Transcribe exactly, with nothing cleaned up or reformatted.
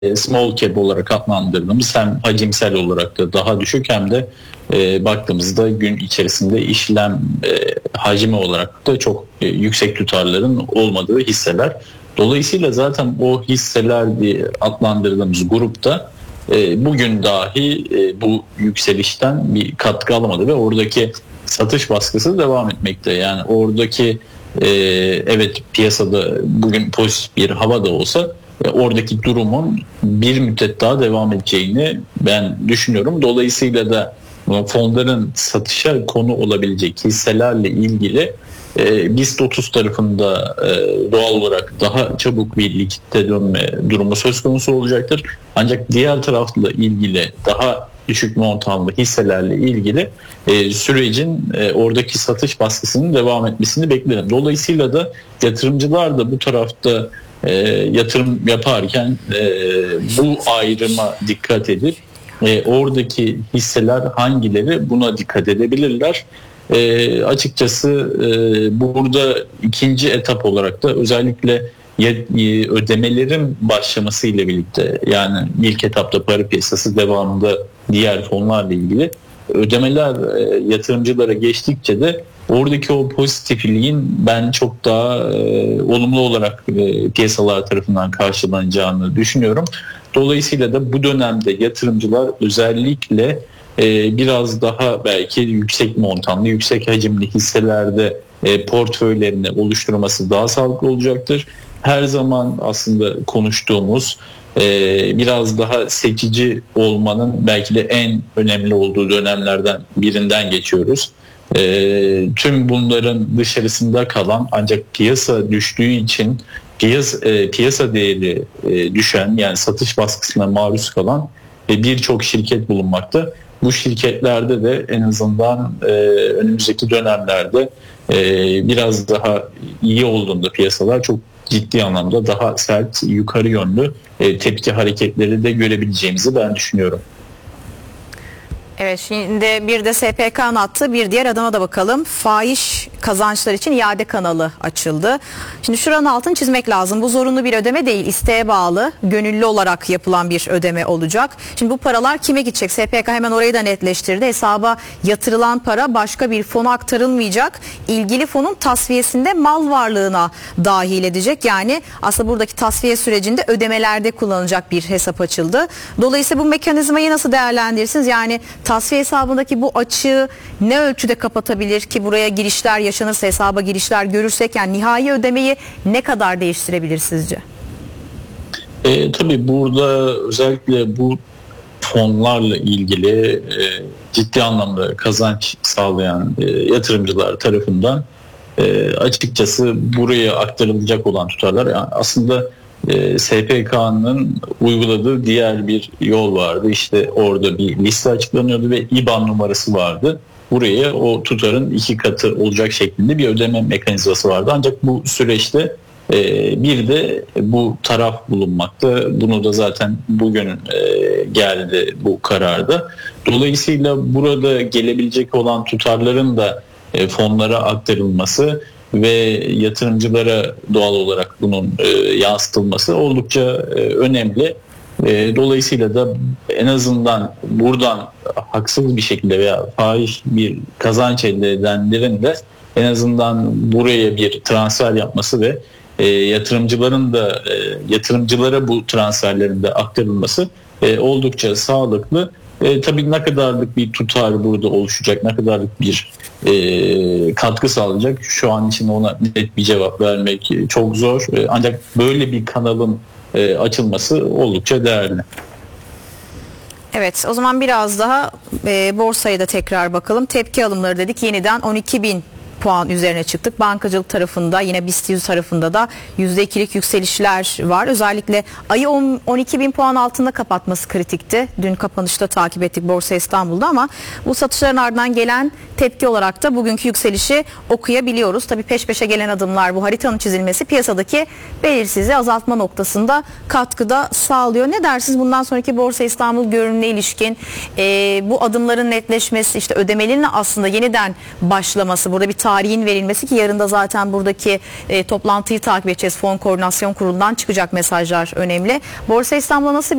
small cap olarak adlandırdığımız hem hacimsel olarak da daha düşük hem de e, baktığımızda gün içerisinde işlem e, hacmi olarak da çok e, yüksek tutarların olmadığı hisseler. Dolayısıyla zaten o hisseler diye adlandırdığımız grupta e, bugün dahi e, bu yükselişten bir katkı alamadı ve oradaki satış baskısı devam etmekte. Yani oradaki e, evet piyasada bugün pozitif bir hava da olsa e, oradaki durumun bir müddet daha devam edeceğini ben düşünüyorum. Dolayısıyla da fonların satışa konu olabilecek hisselerle ilgili e, BIST otuz tarafında e, doğal olarak daha çabuk bir likitte dönme durumu söz konusu olacaktır. Ancak diğer tarafla ilgili daha düşük montanlı hisselerle ilgili e, sürecin e, oradaki satış baskısının devam etmesini beklerim. Dolayısıyla da yatırımcılar da bu tarafta e, yatırım yaparken e, bu ayrıma dikkat edip e, oradaki hisseler hangileri buna dikkat edebilirler. E, açıkçası e, burada ikinci etap olarak da özellikle ödemelerin başlamasıyla birlikte, yani ilk etapta para piyasası, devamında diğer fonlarla ilgili ödemeler e, yatırımcılara geçtikçe de oradaki o pozitifliğin ben çok daha e, olumlu olarak e, piyasalar tarafından karşılanacağını düşünüyorum. Dolayısıyla da bu dönemde yatırımcılar özellikle e, biraz daha belki yüksek montanlı, yüksek hacimli hisselerde e, portföylerini oluşturması daha sağlıklı olacaktır. Her zaman aslında konuştuğumuz e, biraz daha seçici olmanın belki de en önemli olduğu dönemlerden birinden geçiyoruz. E, tüm bunların dışarısında kalan ancak piyasa düştüğü için piyasa, e, piyasa değeri e, düşen, yani satış baskısına maruz kalan ve birçok şirket bulunmakta. Bu şirketlerde de en azından e, önümüzdeki dönemlerde e, biraz daha iyi olduğunda piyasalar çok ciddi anlamda daha sert, yukarı yönlü e, tepki hareketleri de görebileceğimizi ben düşünüyorum. Evet, şimdi bir de S P K'nın attığı bir diğer adama da bakalım. Faiz kazançlar için iade kanalı açıldı. Şimdi şuranın altını çizmek lazım. Bu zorunlu bir ödeme değil, isteğe bağlı, gönüllü olarak yapılan bir ödeme olacak. Şimdi bu paralar kime gidecek? S P K hemen orayı da netleştirdi. Hesaba yatırılan para başka bir fona aktarılmayacak. İlgili fonun tasfiyesinde mal varlığına dahil edecek. Yani aslında buradaki tasfiye sürecinde ödemelerde kullanılacak bir hesap açıldı. Dolayısıyla bu mekanizmayı nasıl değerlendirirsiniz? Yani tasfiye hesabındaki bu açığı ne ölçüde kapatabilir ki buraya girişler yaşanırsa, hesaba girişler görürsek, yani nihai ödemeyi ne kadar değiştirebilir sizce? E, tabii burada özellikle bu fonlarla ilgili e, ciddi anlamda kazanç sağlayan e, yatırımcılar tarafından e, açıkçası buraya aktarılacak olan tutarlar, yani aslında E, S P K'nın uyguladığı diğer bir yol vardı. İşte orada bir liste açıklanıyordu ve İ B A N numarası vardı. Buraya o tutarın iki katı olacak şeklinde bir ödeme mekanizması vardı. Ancak bu süreçte e, bir de bu taraf bulunmakta. Bunu da zaten bugün e, geldi bu kararda. Dolayısıyla burada gelebilecek olan tutarların da e, fonlara aktarılması ve yatırımcılara doğal olarak bunun e, yansıtılması oldukça e, önemli. E, dolayısıyla da en azından buradan haksız bir şekilde veya fahiş bir kazanç elde edenlerin de en azından buraya bir transfer yapması ve e, yatırımcıların da e, yatırımcılara bu transferlerin de aktarılması e, oldukça sağlıklı. E, tabii ne kadarlık bir tutar burada oluşacak, ne kadarlık bir e, katkı sağlayacak, şu an için ona net bir cevap vermek çok zor. E, ancak böyle bir kanalın e, açılması oldukça değerli. Evet, o zaman biraz daha e, borsaya da tekrar bakalım. Tepki alımları dedik, yeniden on iki bin puan üzerine çıktık. Bankacılık tarafında, yine BIST yüz tarafında da yüzde ikilik yükselişler var. Özellikle ayı on iki bin puan altında kapatması kritikti. Dün kapanışta takip ettik Borsa İstanbul'da, ama bu satışların ardından gelen tepki olarak da bugünkü yükselişi okuyabiliyoruz. Tabii peş peşe gelen adımlar, bu haritanın çizilmesi piyasadaki belirsizliği azaltma noktasında katkıda sağlıyor. Ne dersiniz bundan sonraki Borsa İstanbul görünümüne ilişkin e, bu adımların netleşmesi, işte ödemelerin aslında yeniden başlaması, burada bir tarihin verilmesi ki yarın da zaten buradaki e, toplantıyı takip edeceğiz. Fon Koordinasyon Kurulu'ndan çıkacak mesajlar önemli. Borsa İstanbul'a nasıl